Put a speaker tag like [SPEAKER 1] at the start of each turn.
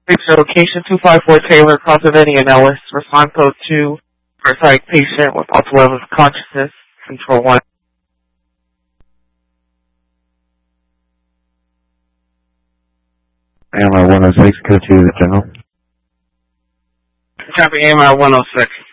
[SPEAKER 1] Location 254 Taylor, Crossaveni and Ellis. Response code 2. Psych patient with multiple levels of consciousness. Control 1.
[SPEAKER 2] AMI 106, code 2 to the general.
[SPEAKER 1] Copy AMI 106.